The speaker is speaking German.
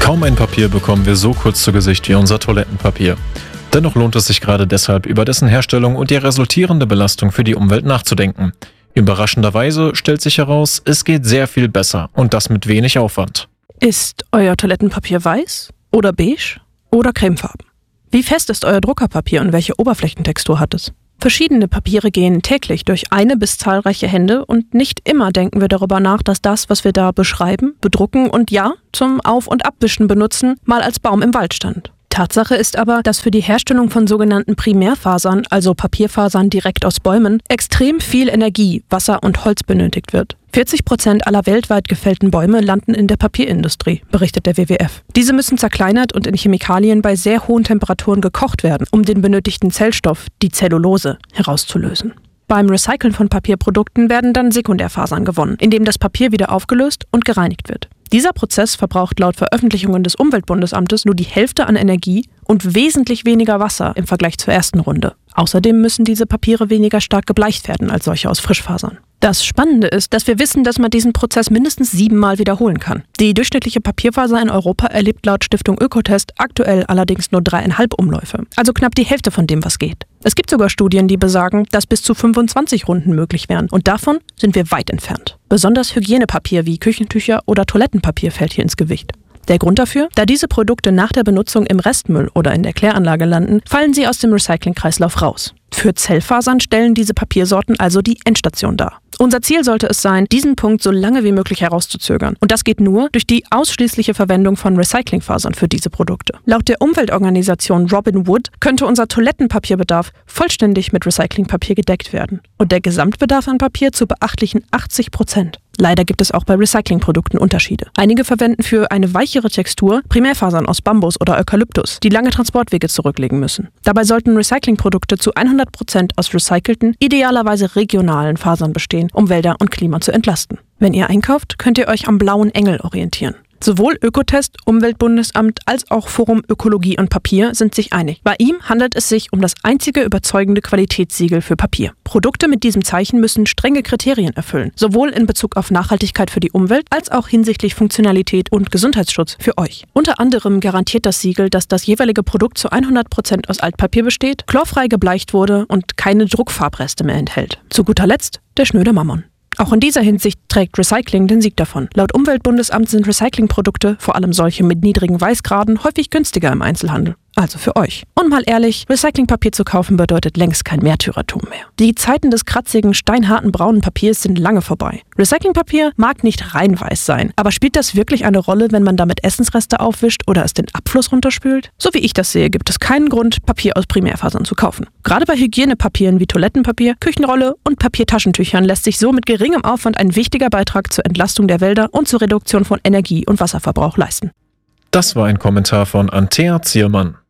Kaum ein Papier bekommen wir so kurz zu Gesicht wie unser Toilettenpapier. Dennoch lohnt es sich gerade deshalb, über dessen Herstellung und die resultierende Belastung für die Umwelt nachzudenken. Überraschenderweise stellt sich heraus, es geht sehr viel besser und das mit wenig Aufwand. Ist euer Toilettenpapier weiß oder beige oder cremefarben? Wie fest ist euer Druckerpapier und welche Oberflächentextur hat es? Verschiedene Papiere gehen täglich durch eine bis zahlreiche Hände und nicht immer denken wir darüber nach, dass das, was wir da beschreiben, bedrucken und ja, zum Auf- und Abwischen benutzen, mal als Baum im Wald stand. Tatsache ist aber, dass für die Herstellung von sogenannten Primärfasern, also Papierfasern direkt aus Bäumen, extrem viel Energie, Wasser und Holz benötigt wird. 40% aller weltweit gefällten Bäume landen in der Papierindustrie, berichtet der WWF. Diese müssen zerkleinert und in Chemikalien bei sehr hohen Temperaturen gekocht werden, um den benötigten Zellstoff, die Zellulose, herauszulösen. Beim Recyceln von Papierprodukten werden dann Sekundärfasern gewonnen, indem das Papier wieder aufgelöst und gereinigt wird. Dieser Prozess verbraucht laut Veröffentlichungen des Umweltbundesamtes nur die Hälfte an Energie und wesentlich weniger Wasser im Vergleich zur ersten Runde. Außerdem müssen diese Papiere weniger stark gebleicht werden als solche aus Frischfasern. Das Spannende ist, dass wir wissen, dass man diesen Prozess mindestens 7-mal wiederholen kann. Die durchschnittliche Papierfaser in Europa erlebt laut Stiftung Ökotest aktuell allerdings nur 3,5 Umläufe, also knapp die Hälfte von dem, was geht. Es gibt sogar Studien, die besagen, dass bis zu 25 Runden möglich wären und davon sind wir weit entfernt. Besonders Hygienepapier wie Küchentücher oder Toilettenpapier fällt hier ins Gewicht. Der Grund dafür? Da diese Produkte nach der Benutzung im Restmüll oder in der Kläranlage landen, fallen sie aus dem Recyclingkreislauf raus. Für Zellfasern stellen diese Papiersorten also die Endstation dar. Unser Ziel sollte es sein, diesen Punkt so lange wie möglich herauszuzögern. Und das geht nur durch die ausschließliche Verwendung von Recyclingfasern für diese Produkte. Laut der Umweltorganisation Robin Wood könnte unser Toilettenpapierbedarf vollständig mit Recyclingpapier gedeckt werden. Und der Gesamtbedarf an Papier zu beachtlichen 80%. Leider gibt es auch bei Recyclingprodukten Unterschiede. Einige verwenden für eine weichere Textur Primärfasern aus Bambus oder Eukalyptus, die lange Transportwege zurücklegen müssen. Dabei sollten Recyclingprodukte zu 100% aus recycelten, idealerweise regionalen Fasern bestehen, um Wälder und Klima zu entlasten. Wenn ihr einkauft, könnt ihr euch am blauen Engel orientieren. Sowohl Ökotest, Umweltbundesamt als auch Forum Ökologie und Papier sind sich einig. Bei ihm handelt es sich um das einzige überzeugende Qualitätssiegel für Papier. Produkte mit diesem Zeichen müssen strenge Kriterien erfüllen, sowohl in Bezug auf Nachhaltigkeit für die Umwelt als auch hinsichtlich Funktionalität und Gesundheitsschutz für euch. Unter anderem garantiert das Siegel, dass das jeweilige Produkt zu 100% aus Altpapier besteht, chlorfrei gebleicht wurde und keine Druckfarbreste mehr enthält. Zu guter Letzt der schnöde Mammon. Auch in dieser Hinsicht trägt Recycling den Sieg davon. Laut Umweltbundesamt sind Recyclingprodukte, vor allem solche mit niedrigen Weißgraden, häufig günstiger im Einzelhandel. Also für euch. Und mal ehrlich, Recyclingpapier zu kaufen bedeutet längst kein Märtyrertum mehr. Die Zeiten des kratzigen, steinharten braunen Papiers sind lange vorbei. Recyclingpapier mag nicht rein weiß sein, aber spielt das wirklich eine Rolle, wenn man damit Essensreste aufwischt oder es den Abfluss runterspült? So wie ich das sehe, gibt es keinen Grund, Papier aus Primärfasern zu kaufen. Gerade bei Hygienepapieren wie Toilettenpapier, Küchenrolle und Papiertaschentüchern lässt sich so mit geringem Aufwand ein wichtiger Beitrag zur Entlastung der Wälder und zur Reduktion von Energie- und Wasserverbrauch leisten. Das war ein Kommentar von Antea Ziermann.